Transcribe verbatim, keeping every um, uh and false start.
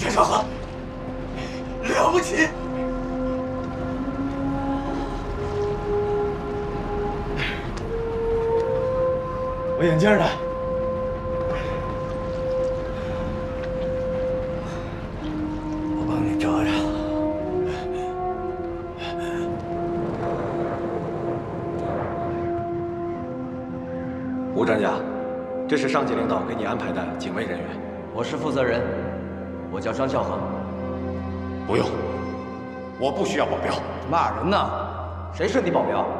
张少恒，了不起！我眼镜呢？我帮你找找。 吴专家，这是上级领导给你安排的警卫人员。 我是负责人，我叫张孝恒。 不用，我不需要保镖。 骂人呢？谁是你保镖？